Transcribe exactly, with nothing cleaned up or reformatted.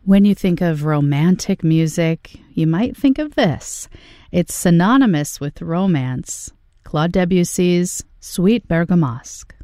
When you think of romantic music, you might think of this. It's synonymous with romance. Claude Debussy's Suite Bergamasque.